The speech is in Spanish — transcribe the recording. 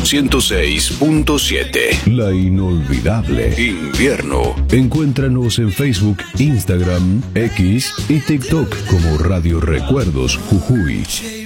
106.7. La inolvidable Invierno. Encuéntranos en Facebook, Instagram, X y TikTok como Radio Recuerdos Jujuy.